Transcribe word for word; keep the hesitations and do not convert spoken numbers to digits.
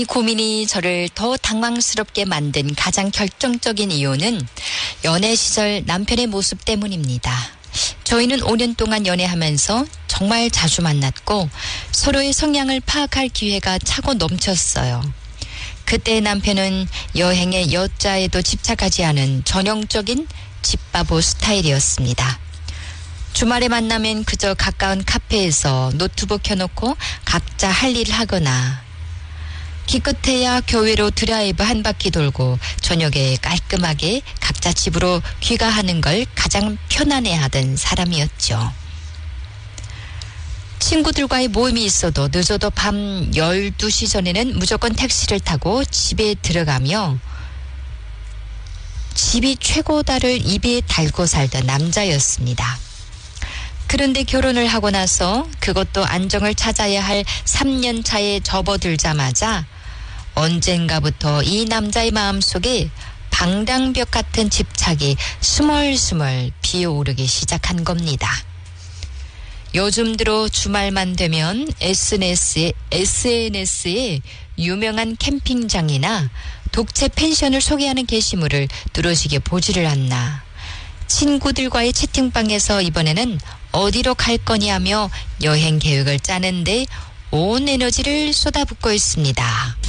이 고민이 저를 더 당황스럽게 만든 가장 결정적인 이유는 연애 시절 남편의 모습 때문입니다. 저희는 오 년 동안 연애하면서 정말 자주 만났고 서로의 성향을 파악할 기회가 차고 넘쳤어요. 그때 남편은 여행에 여자에도 집착하지 않은 전형적인 집바보 스타일이었습니다. 주말에 만나면 그저 가까운 카페에서 노트북 켜놓고 각자 할 일을 하거나 기껏해야 교외로 드라이브 한 바퀴 돌고 저녁에 깔끔하게 각자 집으로 귀가하는 걸 가장 편안해하던 사람이었죠. 친구들과의 모임이 있어도 늦어도 밤 열두 시 전에는 무조건 택시를 타고 집에 들어가며 집이 최고다를 입에 달고 살던 남자였습니다. 그런데 결혼을 하고 나서 그것도 안정을 찾아야 할 삼 년 차에 접어들자마자 언젠가부터 이 남자의 마음속에 방랑벽 같은 집착이 스멀스멀 피어오르기 시작한 겁니다. 요즘 들어 주말만 되면 에스엔에스에, 에스엔에스에 유명한 캠핑장이나 독채 펜션을 소개하는 게시물을 뚜렷이게 보지를 않나. 친구들과의 채팅방에서 이번에는 어디로 갈 거냐며 여행 계획을 짜는데 온 에너지를 쏟아붓고 있습니다.